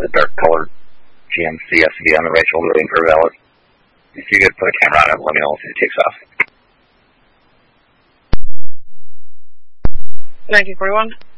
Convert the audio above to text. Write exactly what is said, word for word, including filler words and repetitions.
the dark colored G M C S U V on the right shoulder waiting for Valet. If you could put a camera on it, let me know if it takes off. nineteen forty-one.